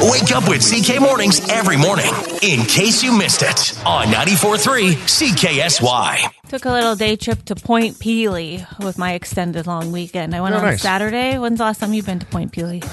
Wake up with CK Mornings every morning, in case you missed it, on 94.3 CKSY. Took a little day trip to Point Pelee with my extended long weekend. I went on nice. Saturday. When's the last time you've been to Point Pelee?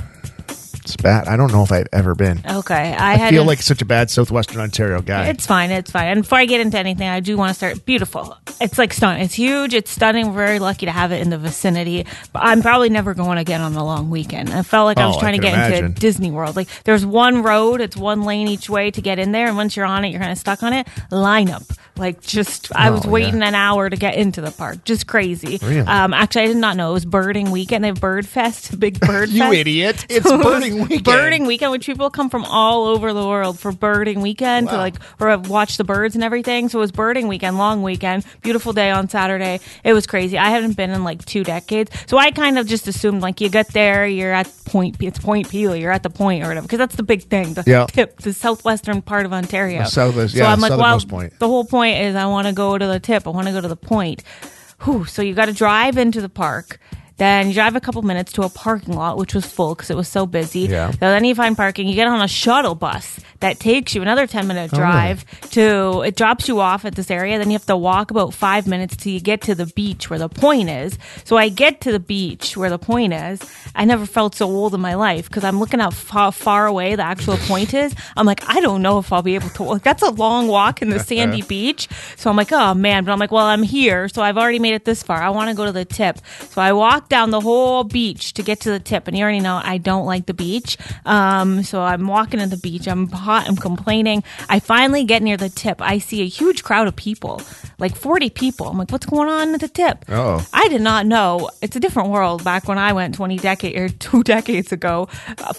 It's bad. I don't know if I've ever been. Okay. I feel like such a bad Southwestern Ontario guy. It's fine. It's fine. And before I get into anything, I do want to start. Beautiful. It's like stunning. It's huge. It's stunning. We're very lucky to have it in the vicinity. But I'm probably never going again on a long weekend. I felt like I was trying to get into Disney World. Like there's one road. It's one lane each way to get in there. And once you're on it, you're kind of stuck on it. Line up. Like I was waiting an hour to get into the park. Just crazy. Really? Actually, I did not know it was birding weekend. They have Bird Fest, big bird You fest. idiot. It's birding weekend. Birding weekend, which people come from all over the world for birding weekend to or watch the birds and everything. So it was birding weekend, long weekend, beautiful day on Saturday. It was crazy. I haven't been in like 2 decades. So I kind of just assumed like you get there, you're at it's Point Pelee, you're at the point or whatever, because that's the big thing, the tip, the southwestern part of Ontario. So I'm like, well, the whole point is I want to go to the tip. I want to go to the point. So you got to drive into the park. Then you drive a couple minutes to a parking lot, which was full because it was so busy. Yeah. So then you find parking. You get on a shuttle bus that takes you another 10-minute drive it drops you off at this area. Then you have to walk about 5 minutes till you get to the beach where the point is. So I get to the beach where the point is. I never felt so old in my life because I'm looking at how far away the actual point is. I'm like, I don't know if I'll be able to walk. That's a long walk in the sandy beach. So I'm like, oh man. But I'm like, well, I'm here. So I've already made it this far. I want to go to the tip. So I walk down the whole beach to get to the tip, and you already know I don't like the beach. So I'm walking at the beach. I'm hot. I'm complaining. I finally get near the tip. I see a huge crowd of people, like 40 people. I'm like, what's going on at the tip? Oh, I did not know. It's a different world. Back when I went 2 decades ago,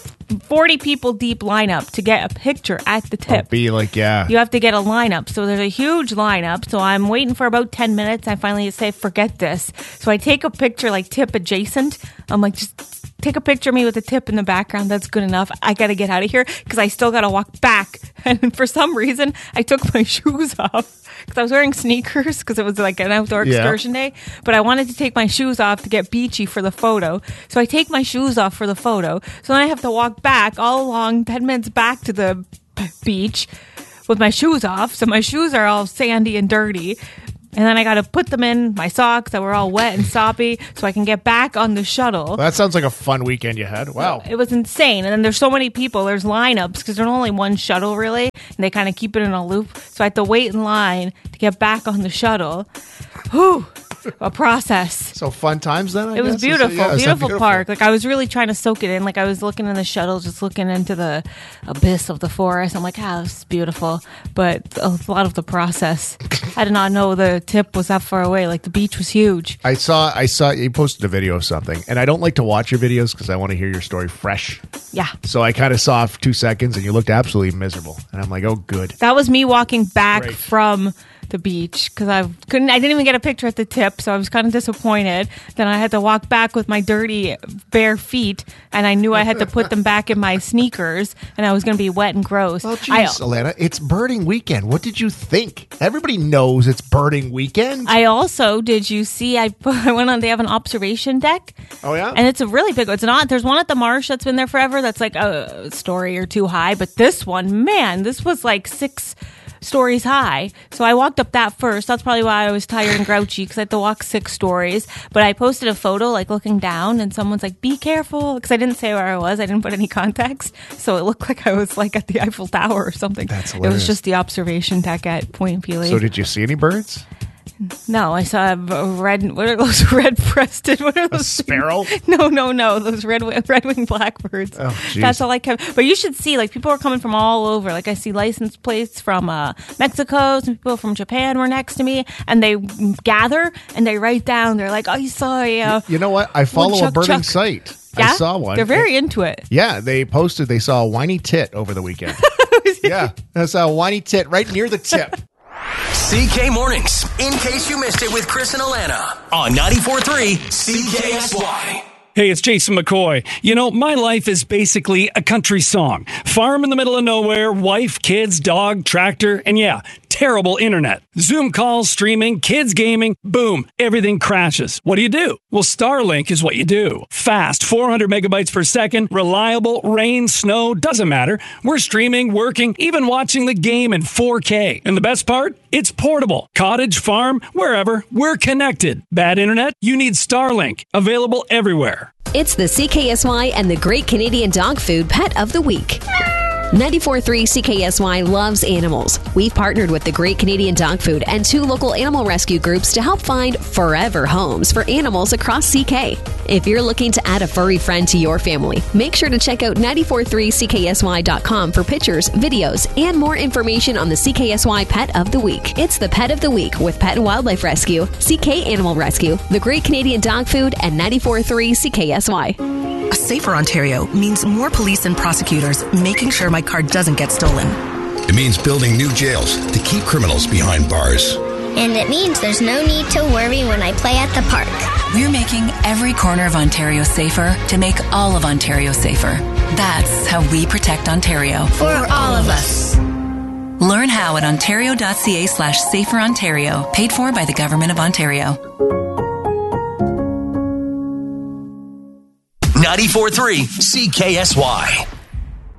40 people deep lineup to get a picture at the tip. You have to get a lineup. So there's a huge lineup. So I'm waiting for about 10 minutes. I finally say, forget this. So I take a picture like tip adjacent. I'm like, just take a picture of me with the tip in the background. That's good enough. I got to get out of here because I still got to walk back. And for some reason, I took my shoes off because I was wearing sneakers because it was like an outdoor excursion day. But I wanted to take my shoes off to get beachy for the photo. So I take my shoes off for the photo. So then I have to walk back all along 10 minutes back to the beach with my shoes off. So my shoes are all sandy and dirty. And then I got to put them in my socks that were all wet and soppy so I can get back on the shuttle. Well, that sounds like a fun weekend you had. Wow. It was insane. And then there's so many people. There's lineups because there's only one shuttle really. And they kind of keep it in a loop. So I had to wait in line to get back on the shuttle. Whew. A process. So fun times then, It was beautiful. Beautiful park. Like I was really trying to soak it in. Like I was looking in the shuttle, just looking into the abyss of the forest. I'm like, this is beautiful. But a lot of the process. I did not know the tip was that far away. Like the beach was huge. I saw you posted a video of something, and I don't like to watch your videos because I want to hear your story fresh. Yeah. So I kind of saw 2 seconds, and you looked absolutely miserable, and I'm like, oh, good. That was me walking back from the beach because I didn't even get a picture at the tip, so I was kind of disappointed. Then I had to walk back with my dirty bare feet, and I knew I had to put them back in my sneakers, and I was going to be wet and gross. Well, geez, Alana, it's birding weekend. What did you think? Everybody knows it's birding weekend. Did you see? I went on. They have an observation deck. Oh yeah, and it's a really big one. There's one at the Marsh that's been there forever. That's like a story or two high, but this one, man, this was like 6 stories high. So I walked up that first. That's probably why I was tired and grouchy because I had to walk 6 stories. But I posted a photo like looking down and someone's like, be careful. Because I didn't say where I was. I didn't put any context. So it looked like I was like at the Eiffel Tower or something. That's hilarious. It was just the observation deck at Point Pelee. So did you see any birds? No, I saw a red. What are those red-breasted? What are those? A sparrow? Things? No. Those red-winged blackbirds. Oh, geez. That's all I kept. But you should see, like, people are coming from all over. Like, I see license plates from Mexico. Some people from Japan were next to me, and they gather and they write down. They're like, "Oh, you saw a." You know what? I follow a birding site. Yeah? I saw one. They're very into it. Yeah, they posted they saw a whiny tit over the weekend. Yeah, I saw a whiny tit right near the tip. CK Mornings, in case you missed it with Chris and Alana on 94.3 CKSY. Hey, it's Jason McCoy. You know, my life is basically a country song. Farm in the middle of nowhere, wife, kids, dog, tractor, and yeah, terrible internet. Zoom calls, streaming, kids gaming, boom, everything crashes. What do? Well, Starlink is what you do. Fast, 400 megabytes per second, reliable, rain, snow, doesn't matter. We're streaming, working, even watching the game in 4K. And the best part? It's portable. Cottage, farm, wherever, we're connected. Bad internet? You need Starlink. Available everywhere. It's the CKSY and the Great Canadian Dog Food Pet of the Week. 94.3 CKSY loves animals. We've partnered with the Great Canadian Dog Food and 2 local animal rescue groups to help find forever homes for animals across CK. If you're looking to add a furry friend to your family, make sure to check out 943CKSY.com for pictures, videos, and more information on the CKSY Pet of the Week. It's the Pet of the Week with Pet and Wildlife Rescue, CK Animal Rescue, the Great Canadian Dog Food, and 94.3 CKSY. A safer Ontario means more police and prosecutors making sure my car doesn't get stolen. It means building new jails to keep criminals behind bars. And it means there's no need to worry when I play at the park. We're making every corner of Ontario safer to make all of Ontario safer. That's how we protect Ontario. For all of us. Learn how at ontario.ca/saferontario. Paid for by the Government of Ontario. 94.3 CKSY.